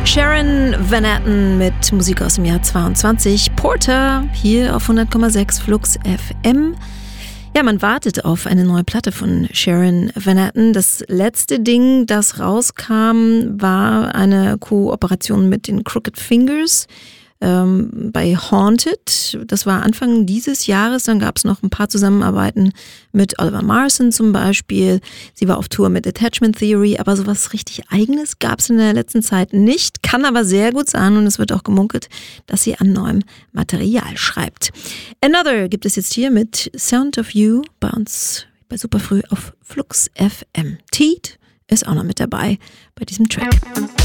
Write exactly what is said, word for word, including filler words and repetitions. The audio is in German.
Sharon Van Etten mit Musik aus dem Jahr zweiundzwanzig. Porter hier auf hundert Komma sechs Flux F M. Ja, man wartet auf eine neue Platte von Sharon Van Etten. Das letzte Ding, das rauskam, war eine Kooperation mit den Crooked Fingers ähm, bei Haunted. Das war Anfang dieses Jahres. Dann gab es noch ein paar Zusammenarbeiten mit Oliver Marson zum Beispiel. Sie war auf Tour mit Attachment Theory, aber sowas richtig Eigenes gab es in der letzten Zeit nicht. Kann aber sehr gut sein und es wird auch gemunkelt, dass sie an neuem Material schreibt. Another gibt es jetzt hier mit Sound of You bei uns bei Superfrüh auf Flux F M. Teed ist auch noch mit dabei bei diesem Track.